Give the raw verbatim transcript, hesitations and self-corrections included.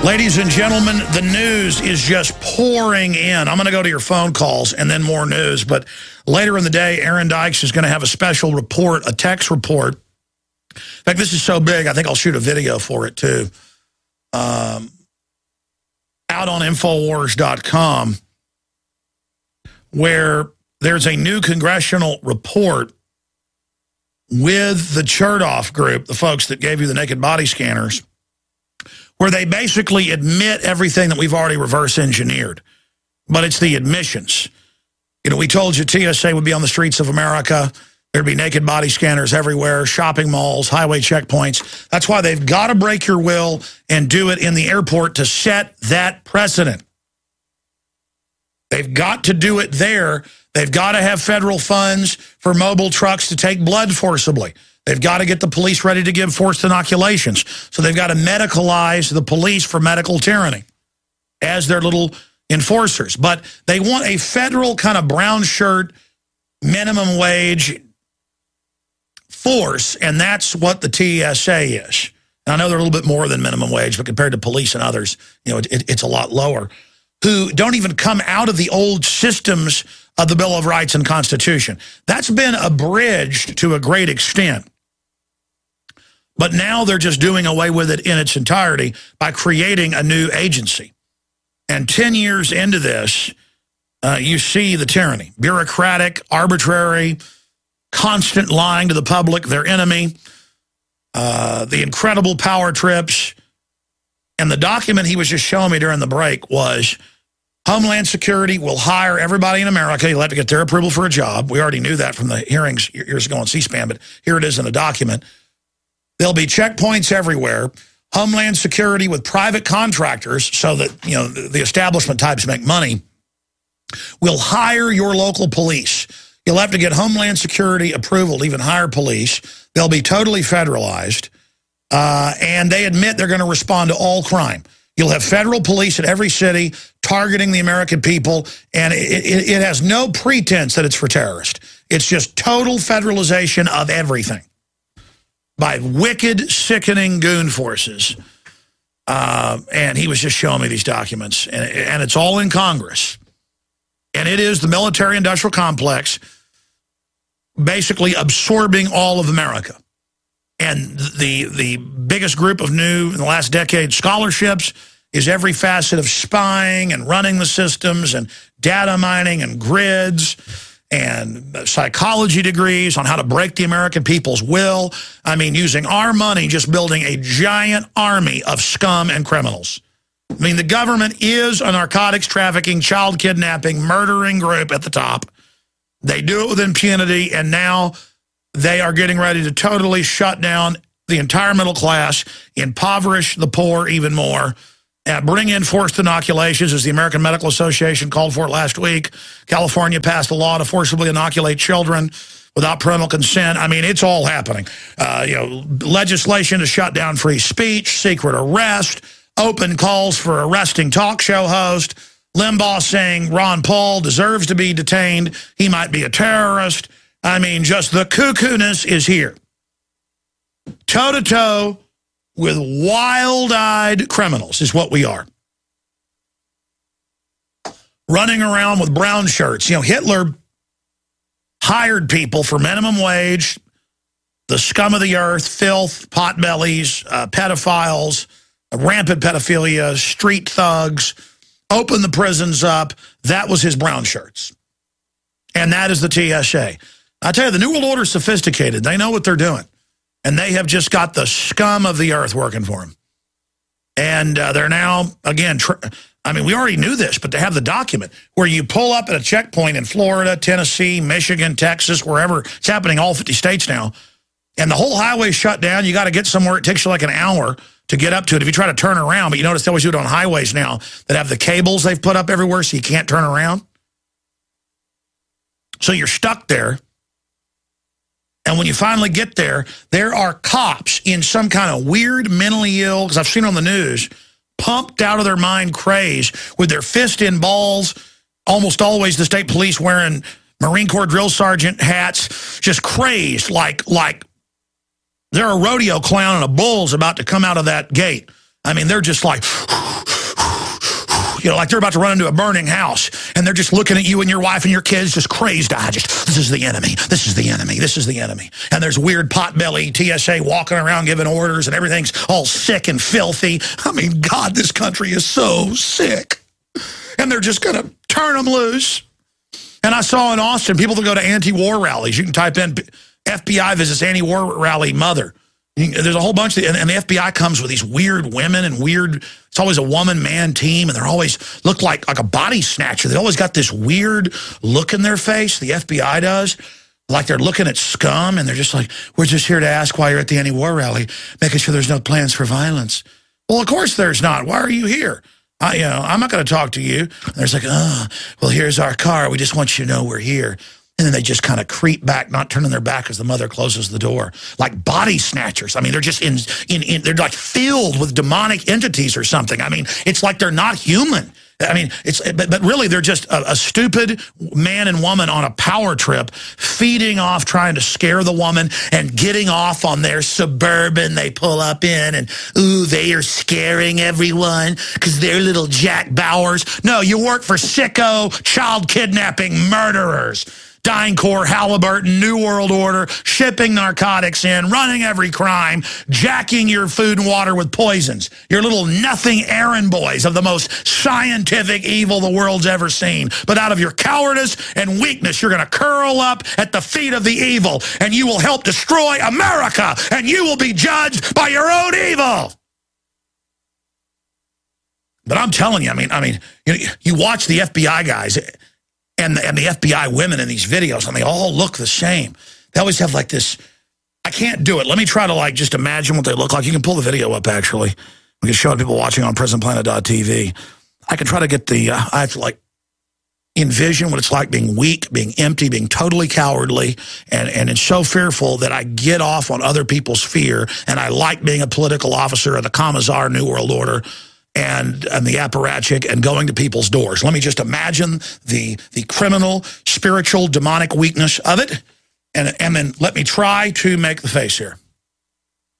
Ladies and gentlemen, the news is just pouring in. I'm going to go to your phone calls and then more news. But later in the day, Aaron Dykes is going to have a special report, a text report. In fact, this is so big, I think I'll shoot a video for it, too. Um, out on Infowars dot com, where there's a new congressional report with the Chertoff group, the folks that gave you the naked body scanners, where they basically admit everything that we've already reverse engineered. But it's the admissions. You know, we told you T S A would be on the streets of America. There'd be naked body scanners everywhere, shopping malls, highway checkpoints. That's why they've got to break your will and do it in the airport to set that precedent. They've got to do it there. They've got to have federal funds for mobile trucks to take blood forcibly. They've got to get the police ready to give forced inoculations. So they've got to medicalize the police for medical tyranny as their little enforcers. But they want a federal kind of brown shirt, minimum wage force, and that's what the T S A is. And I know they're a little bit more than minimum wage, but compared to police and others, you know, it, it, it's a lot lower, who don't even come out of the old systems of the Bill of Rights and Constitution. That's been abridged to a great extent. But now they're just doing away with it in its entirety by creating a new agency. And ten years into this, uh, you see the tyranny. Bureaucratic, arbitrary, constant lying to the public, their enemy, uh, the incredible power trips. And the document he was just showing me during the break was Homeland Security will hire everybody in America. You'll have to get their approval for a job. We already knew that from the hearings years ago on C-SPAN, but here it is in the document. There'll be checkpoints everywhere. Homeland Security with private contractors so that, you know, the establishment types make money will hire your local police. You'll have to get Homeland Security approval to even hire police. They'll be totally federalized. Uh, and they admit they're going to respond to all crime. You'll have federal police at every city targeting the American people, and it, it, it has no pretense that it's for terrorists. It's just total federalization of everything by wicked, sickening goon forces. Uh, and he was just showing me these documents, and, and it's all in Congress. And it is the military-industrial complex basically absorbing all of America. And the the biggest group of new, in the last decade, scholarships is every facet of spying and running the systems and data mining and grids and psychology degrees on how to break the American people's will. I mean, using our money, just building a giant army of scum and criminals. I mean, the government is a narcotics trafficking, child kidnapping, murdering group at the top. They do it with impunity, and now they are getting ready to totally shut down the entire middle class, impoverish the poor even more, and bring in forced inoculations, as the American Medical Association called for it last week. California passed a law to forcibly inoculate children without parental consent. I mean, it's all happening. Uh, you know, legislation to shut down free speech, secret arrest, open calls for arresting talk show host, Limbaugh saying Ron Paul deserves to be detained, he might be a terrorist. I mean, just the cuckoo-ness is here. Toe-to-toe with wild-eyed criminals is what we are. Running around with brown shirts. You know, Hitler hired people for minimum wage, the scum of the earth, filth, potbellies, uh, pedophiles, rampant pedophilia, street thugs, opened the prisons up. That was his brown shirts. And that is the T S A. I tell you, the New World Order is sophisticated. They know what they're doing. And they have just got the scum of the earth working for them. And uh, they're now, again, tr I mean, we already knew this, but they have the document where you pull up at a checkpoint in Florida, Tennessee, Michigan, Texas, wherever. It's happening all fifty states now. And the whole highway's shut down. You got to get somewhere. It takes you like an hour to get up to it if you try to turn around. But you notice they always do it on highways now that have the cables they've put up everywhere so you can't turn around. So you're stuck there. And when you finally get there, there are cops in some kind of weird mentally ill, because I've seen it on the news, pumped out of their mind craze with their fist in balls, almost always the state police wearing Marine Corps drill sergeant hats, just crazed like, like they're a rodeo clown and a bull's about to come out of that gate. I mean, they're just like, you know, like they're about to run into a burning house, and they're just looking at you and your wife and your kids, just crazed-eyed, just, this is the enemy, this is the enemy, this is the enemy. And there's weird potbelly T S A walking around giving orders, and everything's all sick and filthy. I mean, God, this country is so sick. And they're just going to turn them loose. And I saw in Austin, people that go to anti-war rallies, you can type in F B I visits anti-war rally mother. There's a whole bunch of, and the F B I comes with these weird women and weird, it's always a woman-man team, and they're always look like, like a body snatcher. They always got this weird look in their face, the F B I does, like they're looking at scum, and they're just like, we're just here to ask why you're at the anti-war rally, making sure there's no plans for violence. Well, of course there's not. Why are you here? I, you know, I'm not going to talk to you. And they're like, oh, well, here's our car. We just want you to know we're here. And then they just kind of creep back, not turning their back as the mother closes the door, like body snatchers. I mean, they're just in, in, in they're like filled with demonic entities or something. I mean, it's like they're not human. I mean, it's but, but really they're just a, a stupid man and woman on a power trip, feeding off, trying to scare the woman and getting off on their Suburban they pull up in, and ooh, they are scaring everyone because they're little Jack Bowers. No, you work for sicko, child kidnapping murderers. DynCorp, Halliburton, New World Order, shipping narcotics in, running every crime, jacking your food and water with poisons. Your little nothing errand boys of the most scientific evil the world's ever seen. But out of your cowardice and weakness, you're going to curl up at the feet of the evil, and you will help destroy America, and you will be judged by your own evil. But I'm telling you, I mean, I mean, you know, you watch the F B I guys and the, and the F B I women in these videos, and they all look the same. They always have like this, I can't do it. Let me try to like just imagine what they look like. You can pull the video up, actually. We can show people watching on prison planet dot T V. I can try to get the, uh, I have to like envision what it's like being weak, being empty, being totally cowardly, and, and it's so fearful that I get off on other people's fear, and I like being a political officer of the Commissar New World Order, and, and the apparatchik, and going to people's doors. Let me just imagine the, the criminal, spiritual, demonic weakness of it, and, and then let me try to make the face here.